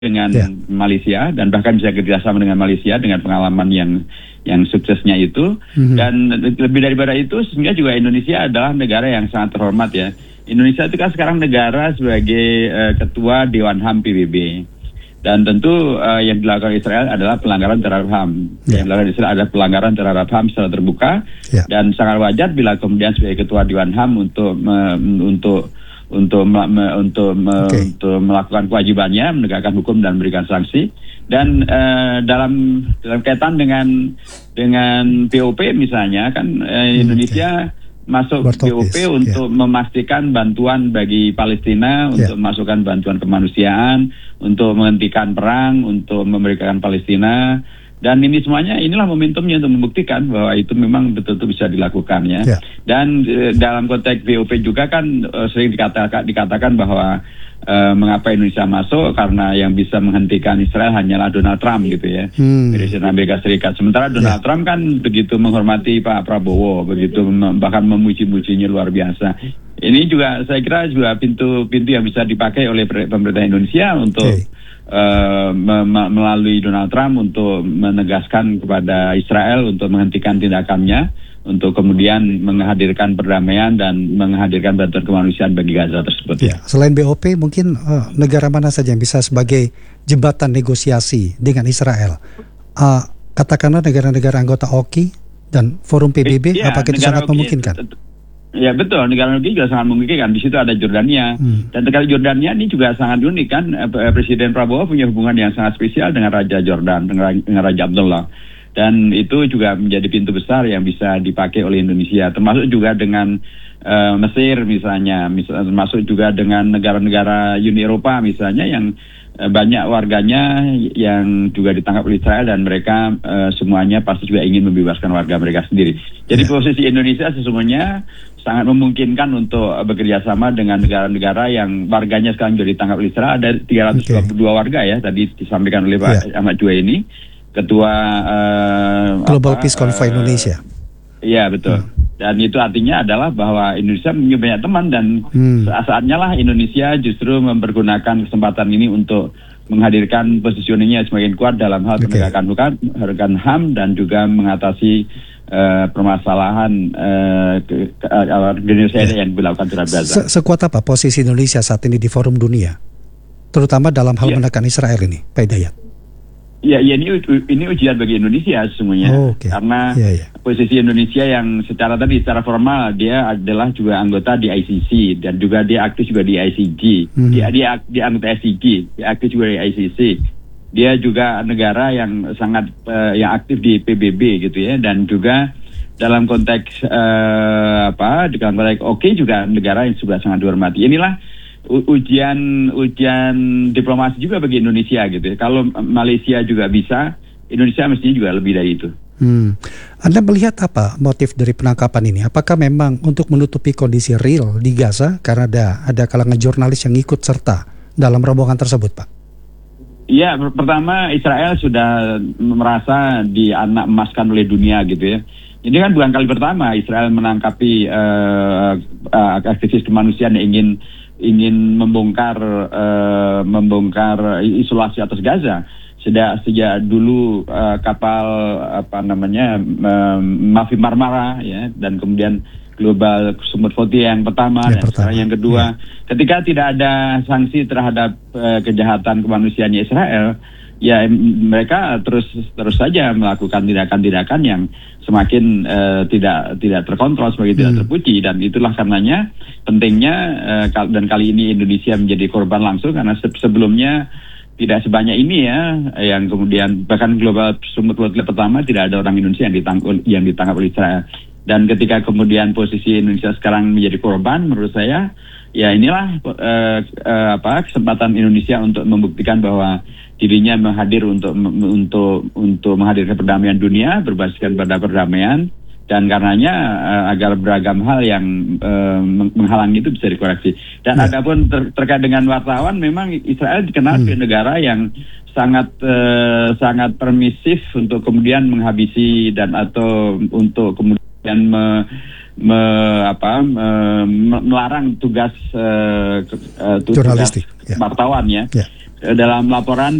dengan Malaysia dan bahkan bisa kerjasama dengan Malaysia dengan pengalaman yang suksesnya itu. Dan lebih daripada itu sehingga juga Indonesia adalah negara yang sangat terhormat ya. Indonesia itu kan sekarang negara sebagai ketua Dewan HAM PBB. Dan tentu yang dilakukan Israel adalah pelanggaran terhadap HAM. Yang dilakukan Israel adalah pelanggaran terhadap HAM secara terbuka. Dan sangat wajar bila kemudian sebagai ketua Dewan HAM untuk melakukan kewajibannya, menegakkan hukum dan memberikan sanksi. Dan dalam kaitan dengan POP misalnya kan Indonesia masuk POP untuk memastikan bantuan bagi Palestina, untuk memasukkan bantuan kemanusiaan, untuk menghentikan perang, untuk memberikan Palestina. Dan ini semuanya, inilah momentumnya untuk membuktikan bahwa itu memang betul-betul bisa dilakukan ya. Dan dalam konteks BOP juga kan sering dikatakan bahwa mengapa Indonesia masuk, karena yang bisa menghentikan Israel hanyalah Donald Trump gitu ya, Presiden Amerika Serikat. Sementara Donald Trump kan begitu menghormati Pak Prabowo, begitu bahkan memuji-mujinya luar biasa. Ini juga saya kira juga pintu yang bisa dipakai oleh pemerintah Indonesia untuk melalui Donald Trump untuk menegaskan kepada Israel untuk menghentikan tindakannya, untuk kemudian menghadirkan perdamaian dan menghadirkan bantuan kemanusiaan bagi Gaza tersebut. Selain BOP, mungkin negara mana saja yang bisa sebagai jembatan negosiasi dengan Israel? Katakanlah negara-negara anggota OKI dan Forum PBB, apakah itu sangat memungkinkan? Ya betul, negara OKI juga sangat memungkinkan. Di situ ada Jordania. Dan terkait Jordania ini juga sangat unik kan. Presiden Prabowo punya hubungan yang sangat spesial dengan Raja Jordan, dengan Raja Abdullah. Dan itu juga menjadi pintu besar yang bisa dipakai oleh Indonesia, termasuk juga dengan Mesir misalnya, termasuk juga dengan negara-negara Uni Eropa misalnya yang banyak warganya yang juga ditangkap oleh Israel dan mereka semuanya pasti juga ingin membebaskan warga mereka sendiri. Jadi posisi Indonesia sesungguhnya sangat memungkinkan untuk bekerja sama dengan negara-negara yang warganya sekarang juga ditangkap oleh Israel. Ada 322 warga ya, tadi disampaikan oleh Pak Ahmad Dua ini, Ketua Global Peace Convoy Indonesia. Iya betul. Dan itu artinya adalah bahwa Indonesia punya banyak teman dan saatnya lah Indonesia justru mempergunakan kesempatan ini untuk menghadirkan positioningnya semakin kuat dalam hal penegakan hukum, HAM dan juga mengatasi permasalahan genocida yang dilakukan terhadap Gaza. Sekuat apa posisi Indonesia saat ini di forum dunia, terutama dalam hal menekan Israel ini, Pak Hidayat? Ya, ini ujian bagi Indonesia sesungguhnya, karena posisi Indonesia yang secara formal dia adalah juga anggota di ICC dan juga dia aktif juga di ICG, dia anggota ICG, dia aktif juga di ICC. Dia juga negara yang sangat yang aktif di PBB gitu ya, dan juga dalam konteks dalam konteks juga negara yang juga sangat dihormati. Inilah ujian diplomasi juga bagi Indonesia gitu ya. Kalau Malaysia juga bisa, Indonesia mestinya juga lebih dari itu. Anda melihat apa motif dari penangkapan ini? Apakah memang untuk menutupi kondisi real di Gaza karena ada kalangan jurnalis yang ikut serta dalam rombongan tersebut, Pak? Iya, pertama Israel sudah merasa dianak emaskan oleh dunia gitu ya. Ini kan bukan kali pertama Israel menangkapi aktivis kemanusiaan yang ingin membongkar isolasi atas Gaza. Sejak dulu kapal Mavi Marmara ya, dan kemudian Global Sumut 40 yang pertama dan sekarang yang kedua. Ketika tidak ada sanksi terhadap kejahatan kemanusiaannya Israel, ya mereka terus saja melakukan tindakan-tindakan yang semakin tidak terkontrol, semakin tidak terpuji. Dan itulah karenanya pentingnya dan kali ini Indonesia menjadi korban langsung, karena sebelumnya tidak sebanyak ini ya, yang kemudian bahkan Global Sumut World pertama tidak ada orang Indonesia yang ditangkap oleh Israel. Dan ketika kemudian posisi Indonesia sekarang menjadi korban, menurut saya ya inilah kesempatan Indonesia untuk membuktikan bahwa dirinya menghadir untuk menghadirkan perdamaian dunia berbasiskan pada perdamaian, dan karenanya agar beragam hal yang menghalangi itu bisa dikoreksi. Dan adapun terkait dengan wartawan, memang Israel dikenal sebagai negara yang sangat permisif untuk kemudian menghabisi dan atau untuk kemudian melarang tugas jurnalistik, wartawan ya. Dalam laporan